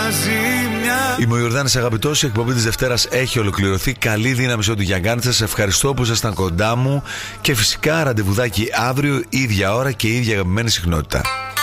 Είμαι ο Ιορδάνης αγαπητός, η εκπομπή της Δευτέρας έχει ολοκληρωθεί. Καλή δύναμη σε ό,τι γιαγκάνετε. Σας ευχαριστώ που ήσασταν κοντά μου και φυσικά ραντεβουδάκι αύριο, ίδια ώρα και ίδια αγαπημένη συχνότητα.